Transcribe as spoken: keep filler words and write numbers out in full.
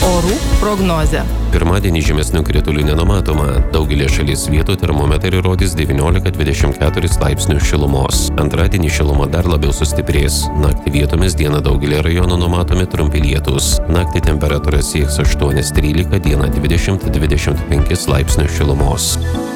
Orų prognozė. Pirmadienį žymesnių kritulių nenumatoma. Daugelį šalies vietų termometrai rodys devyniolika dvidešimt keturis laipsnius šilumos. Antradienį šiluma dar labiau sustiprės. Naktį vietomis dieną daugelį rajonų numatomi trumpi lietūs. Naktį temperatūra sieks aštuoni trylika, dieną dvidešimt dvidešimt penki laipsnius šilumos.